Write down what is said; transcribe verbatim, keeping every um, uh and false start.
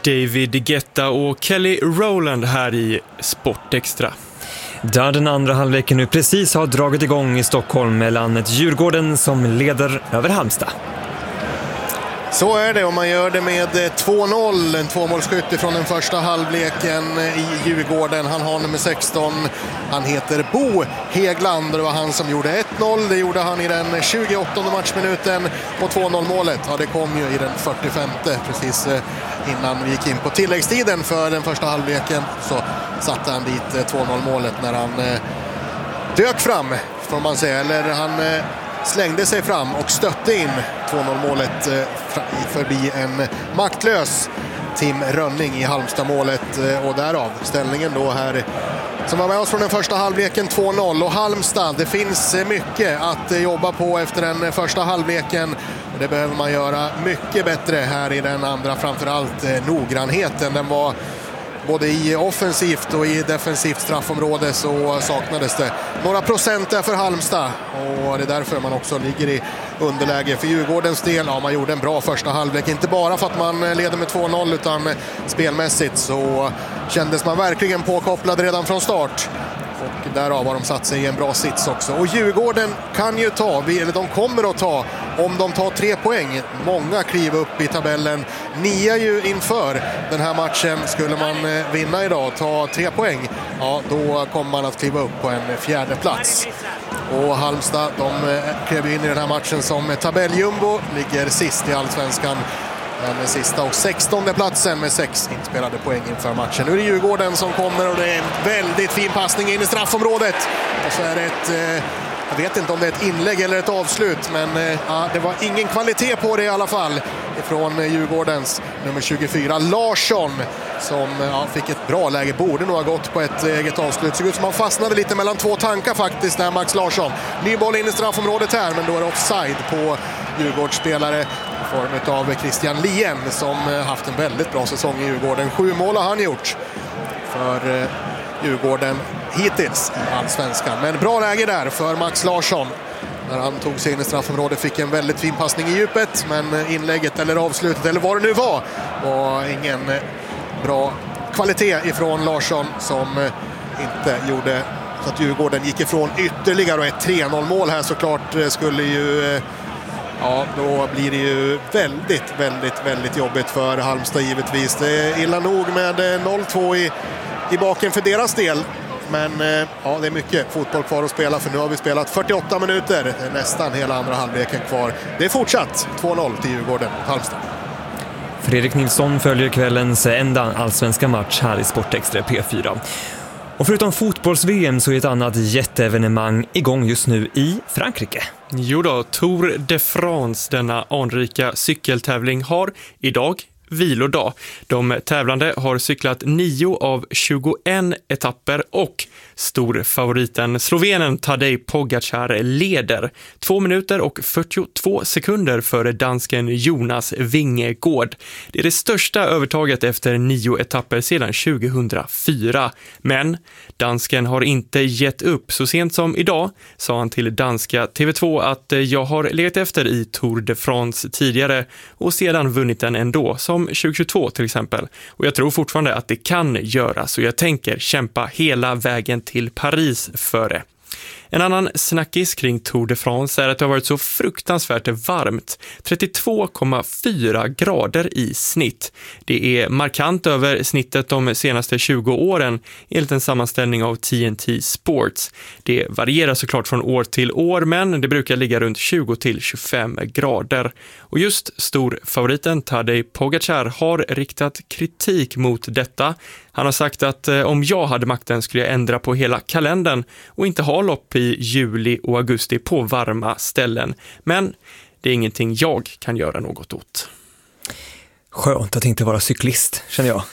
David Guetta och Kelly Rowland här i Sportextra. Där den andra halvleken nu precis har dragit igång i Stockholm mellan ett Djurgården som leder över Halmstad. Så är det, och man gör det med två noll, en tvåmålsskytt från den första halvleken i Djurgården. Han har nummer sexton, han heter Bo Hegland, och det var han som gjorde ett noll. Det gjorde han i den tjugoåttonde matchminuten, och två noll målet, ja, det kom ju i den fyrtiofemte, precis innan vi gick in på tilläggstiden för den första halvleken. Så satte han dit två noll målet när han eh, dök fram, får man säga, eller han eh, slängde sig fram och stötte in två noll målet eh, förbi en maktlös Tim Rönning i Halmstad-målet, eh, och därav ställningen då här som var med oss från den första halvleken två noll. Och Halmstad, det finns mycket att eh, jobba på efter den första halvleken. Det behöver man göra mycket bättre här i den andra, framförallt eh, noggrannheten. Den var både i offensivt och i defensivt straffområde, så saknades det några procent där för Halmstad, och det är därför man också ligger i underläge. För Djurgårdens del, ja, man gjorde en bra första halvlek, inte bara för att man leder med två noll, utan spelmässigt så kändes man verkligen påkopplad redan från start. Och därav har de satt sig i en bra sits också. Och Djurgården kan ju ta, eller de kommer att ta, om de tar tre poäng. Många kliv upp i tabellen. Nia ju inför den här matchen. Skulle man vinna idag, ta tre poäng, ja, då kommer man att kliva upp på en fjärde plats. Och Halmstad, de klev in i den här matchen som tabelljumbo, ligger sist i Allsvenskan. Den sista och sextonde platsen med sex inspelade poäng inför matchen. Nu är det Djurgården som kommer, och det är en väldigt fin passning in i straffområdet. Och så är det ett, eh, jag vet inte om det är ett inlägg eller ett avslut, men eh, ja, det var ingen kvalitet på det i alla fall från Djurgårdens nummer tjugofyra, Larsson, som ja, fick ett bra läge, borde nog ha gått på ett eget avslut. Såg ut som han fastnade lite mellan två tankar faktiskt där, Max Larsson. Ny boll in i straffområdet här, men då är det offside på Djurgårdsspelare i form av Christian Lien, som haft en väldigt bra säsong i Djurgården. Sju mål har han gjort för Djurgården hittills i Allsvenskan. Men bra läge där för Max Larsson när han tog sig in i straffområdet, fick en väldigt fin passning i djupet, men inlägget eller avslutet eller vad det nu var var ingen bra kvalitet ifrån Larsson, som inte gjorde så att Djurgården gick ifrån ytterligare, och ett tre noll mål här såklart skulle ju, ja, då blir det ju väldigt, väldigt, väldigt jobbigt för Halmstad givetvis. Det är illa nog med noll två i, i baken för deras del. Men ja, det är mycket fotboll kvar att spela, för nu har vi spelat fyrtioåtta minuter, nästan hela andra halvleken kvar. Det är fortsatt två noll till Djurgården och Halmstad. Fredrik Nilsson följer kvällens enda allsvenska match här i Sportextra P fyra. Och förutom fotbolls-V M så är ett annat jätteevenemang igång just nu i Frankrike. Jo då, Tour de France, denna anrika cykeltävling, har idag vilodag. De tävlande har cyklat nio av tjugoen etapper, och storfavoriten slovenen Tadej Pogačar leder två minuter och fyrtiotvå sekunder före dansken Jonas Vingegaard. Det är det största övertaget efter nio etapper sedan tjugohundrafyra. Men dansken har inte gett upp. Så sent som idag sa han till danska T V två att jag har legat efter i Tour de France tidigare och sedan vunnit den ändå, som tjugohundratjugotvå till exempel. Och jag tror fortfarande att det kan göras, och jag tänker kämpa hela vägen till Paris före. En annan snackis kring Tour de France är att det har varit så fruktansvärt varmt. trettiotvå komma fyra grader i snitt. Det är markant över snittet de senaste tjugo åren enligt en sammanställning av T N T Sports. Det varierar såklart från år till år, men det brukar ligga runt tjugo till tjugofem grader. Och just storfavoriten Tadej Pogačar har riktat kritik mot detta. Han har sagt att eh, om jag hade makten skulle jag ändra på hela kalendern och inte ha lopp i juli och augusti på varma ställen. Men det är ingenting jag kan göra något åt. Skönt att inte vara cyklist, känner jag.